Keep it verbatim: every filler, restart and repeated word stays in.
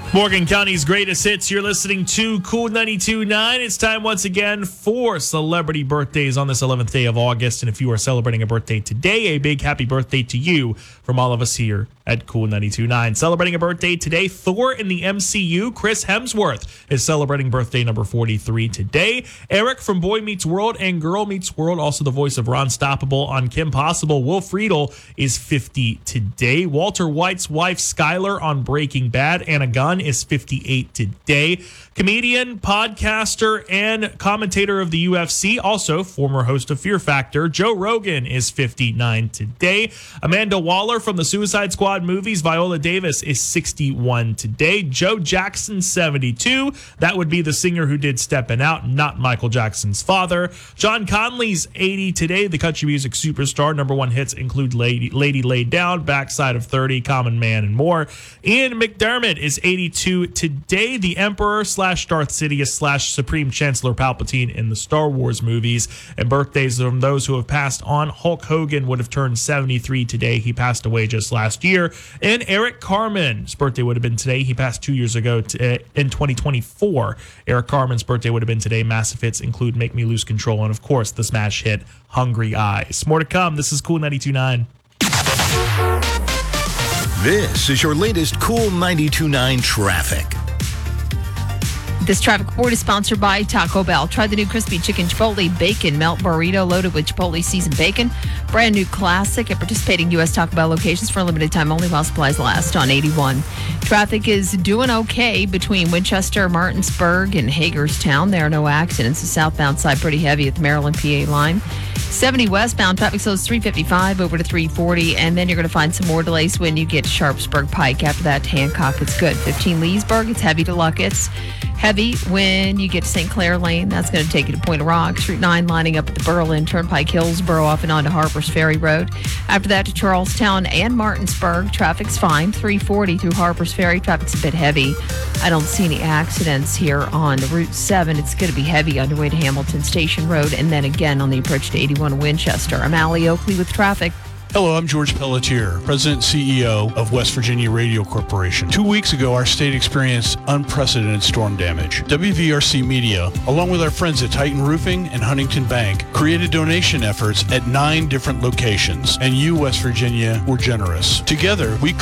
Morgan County's greatest hits. You're listening to Cool ninety-two point nine. It's time once again for celebrity birthdays on this eleventh day of August. And if you are celebrating a birthday today, a big happy birthday to you from all of us here at Cool ninety-two point nine. Celebrating a birthday today, Thor in the M C U, Chris Hemsworth is celebrating birthday number forty-three today. Eric from Boy Meets World and Girl Meets World, also the voice of Ron Stoppable on Kim Possible, Will Friedle is fifty today. Walter White's wife Skyler on Breaking Bad, Anna Gunn is fifty-eight today. Comedian, podcaster, and commentator of the U F C, also former host of Fear Factor, Joe Rogan is fifty-nine today. Amanda Waller from the Suicide Squad movies, Viola Davis is sixty-one today. Joe Jackson, seventy-two. That would be the singer who did Steppin' Out, not Michael Jackson's father. John Conley's eighty today. The country music superstar. Number one hits include Lady, Lady Laid Down, Backside of thirty, Common Man, and more. Ian McDermott is eighty-two today. The Emperor slash Darth Sidious slash Supreme Chancellor Palpatine in the Star Wars movies. And birthdays from those who have passed on. Hulk Hogan would have turned seventy-three today. He passed away just last year. And Eric Carmen's birthday would have been today. He passed two years ago to, uh, in twenty twenty-four. Eric Carmen's birthday would have been today. Massive hits include Make Me Lose Control and, of course, the smash hit Hungry Eyes. More to come. This is Cool ninety-two point nine. This is your latest Cool ninety-two point nine traffic. This traffic report is sponsored by Taco Bell. Try the new crispy chicken Chipotle bacon melt burrito loaded with Chipotle seasoned bacon. Brand new classic at participating U S Taco Bell locations for a limited time only while supplies last on eighty-one. Traffic is doing okay between Winchester, Martinsburg, and Hagerstown. There are no accidents. The southbound side pretty heavy at the Maryland P A line. seventy westbound traffic slows three fifty-five over to three forty, and then you're going to find some more delays when you get to Sharpsburg Pike. After that to Hancock, it's good. fifteen Leesburg, it's heavy to Luckett's. Heavy when you get to Saint Clair Lane. That's going to take you to Point of Rocks. Route nine lining up at the Berlin Turnpike, Hillsboro, off and on to Harper's Ferry Road. After that to Charlestown and Martinsburg. Traffic's fine. three forty through Harper's Ferry. Traffic's a bit heavy. I don't see any accidents here on Route seven. It's going to be heavy on your way to Hamilton Station Road and then again on the approach to eighty-one Winchester. I'm Allie Oakley with traffic. Hello, I'm George Pelletier, President and C E O of West Virginia Radio Corporation. Two weeks ago, our state experienced unprecedented storm damage. W V R C Media, along with our friends at Titan Roofing and Huntington Bank, created donation efforts at nine different locations, and you, West Virginia, were generous. Together, we